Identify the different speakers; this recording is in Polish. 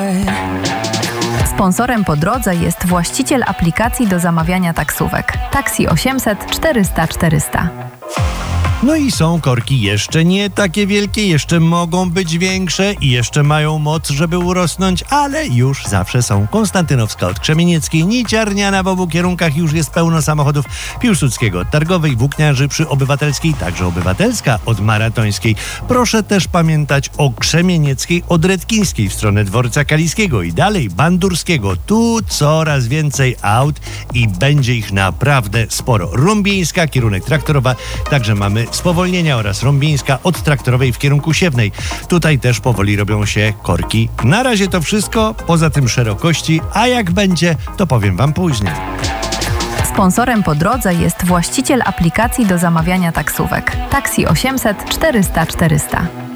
Speaker 1: Sponsorem po drodze jest właściciel aplikacji do zamawiania taksówek. Taxi 800 400 400.
Speaker 2: No i są korki jeszcze nie takie wielkie, jeszcze mogą być większe i jeszcze mają moc, żeby urosnąć, ale już zawsze są. Konstantynowska od Krzemienieckiej, Niciarniana w obu kierunkach już jest pełno samochodów. Piłsudskiego od Targowej, Włókniarzy przy Obywatelskiej, także Obywatelska od Maratońskiej. Proszę też pamiętać o Krzemienieckiej od Redkińskiej w stronę Dworca Kaliskiego i dalej Bandurskiego. Tu coraz więcej aut i będzie ich naprawdę sporo. Rumbieńska, kierunek Traktorowa, także mamy spowolnienia oraz Rąbieńska od Traktorowej w kierunku Siewnej. Tutaj też powoli robią się korki. Na razie to wszystko, poza tym szerokości, a jak będzie, to powiem wam później.
Speaker 1: Sponsorem po drodze jest właściciel aplikacji do zamawiania taksówek. Taxi 800 400 400.